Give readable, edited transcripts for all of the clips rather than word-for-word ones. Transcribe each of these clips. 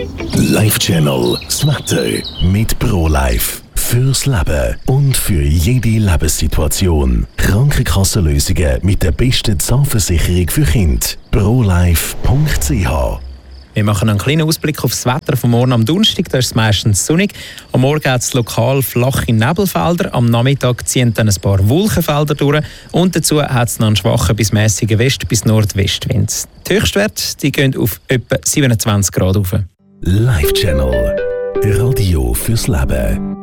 Live Channel, das Wetter mit ProLife. Fürs Leben und für jede Lebenssituation. Krankenkassenlösungen mit der besten Zahnversicherung für Kinder. ProLife.ch. Wir machen einen kleinen Ausblick auf das Wetter vom Morgen am Donnerstag. Da ist es meistens sonnig. Am Morgen geht es lokal flache Nebelfelder. Am Nachmittag ziehen dann ein paar Wolkenfelder durch. Und dazu hat es noch einen schwachen bis mäßigen West- bis Nordwestwind. Die Höchstwerte die gehen auf etwa 27 Grad rauf. Live Channel. Radio fürs Leben.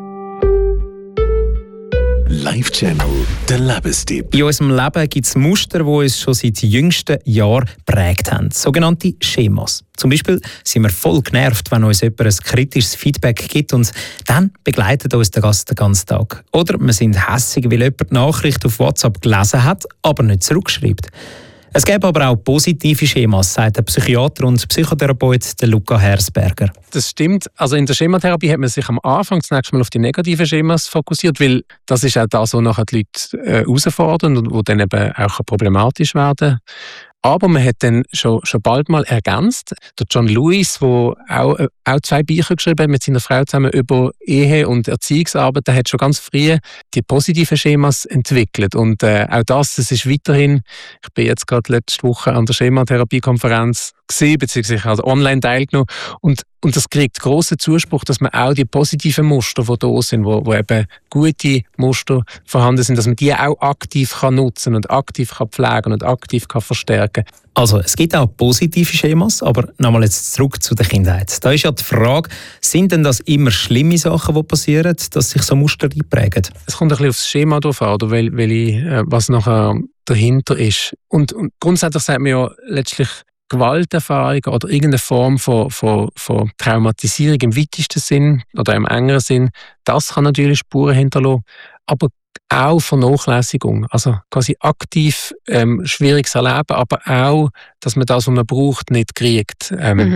Live Channel, der Lebenstipp. In unserem Leben gibt es Muster, die uns schon seit jüngsten Jahren geprägt haben. Sogenannte Schemas. Zum Beispiel sind wir voll genervt, wenn uns jemand ein kritisches Feedback gibt und dann begleitet uns der Gast den ganzen Tag. Oder wir sind hässig, weil jemand die Nachricht auf WhatsApp gelesen hat, aber nicht zurückschreibt. Es gäbe aber auch positive Schemas, sagt der Psychiater und Psychotherapeut Luca Hersberger. Das stimmt. Also in der Schematherapie hat man sich am Anfang zunächst mal auf die negativen Schemas fokussiert, weil das ist auch das, was nachher die Leute herausfordern und wo dann eben auch problematisch werden. Aber man hat dann schon bald mal ergänzt. Der John Lewis, der auch 2 Bücher geschrieben hat mit seiner Frau zusammen über Ehe und Erziehungsarbeit, der hat schon ganz früh die positiven Schemas entwickelt. Und auch das ist weiterhin, ich bin jetzt gerade letzte Woche an der Schematherapie-Konferenz gesehen, beziehungsweise also online teilgenommen. Und das kriegt grossen Zuspruch, dass man auch die positiven Muster, die da sind, wo eben gute Muster vorhanden sind, dass man die auch aktiv kann nutzen und aktiv kann pflegen und aktiv kann verstärken. Also, es gibt auch positive Schemas, aber nochmal jetzt zurück zu der Kindheit. Da ist ja die Frage, sind denn das immer schlimme Sachen, die passieren, dass sich so Muster einprägen? Es kommt ein bisschen aufs Schema drauf an, oder was nachher dahinter ist. Und grundsätzlich sagt man ja letztlich, Gewalterfahrungen oder irgendeine Form von Traumatisierung im weitesten Sinn oder im engeren Sinn, das kann natürlich Spuren hinterlassen, aber auch Vernachlässigung, also quasi aktiv schwieriges Erleben, aber auch, dass man das, was man braucht, nicht kriegt.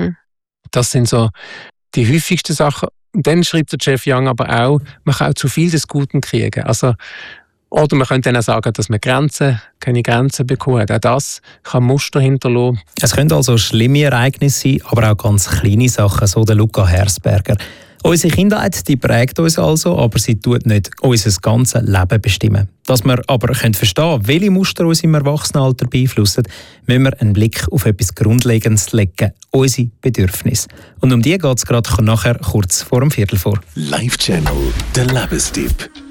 Das sind so die häufigsten Sachen. Und dann schreibt der Jeff Young aber auch, man kann auch zu viel des Guten kriegen. Also, oder man könnte dann auch sagen, dass man keine Grenzen bekommen hat. Auch das kann Muster hinterlassen. Es können also schlimme Ereignisse sein, aber auch ganz kleine Sachen, so der Luca Hersberger. Unsere Kindheit die prägt uns also, aber sie tut nicht unser ganzes Leben bestimmen. Dass wir aber verstehen können, welche Muster uns im Erwachsenenalter beeinflussen, müssen wir einen Blick auf etwas Grundlegendes legen, unsere Bedürfnisse. Und um die geht es gerade nachher kurz vor dem Viertel vor. Live Channel, der Lebenstipp.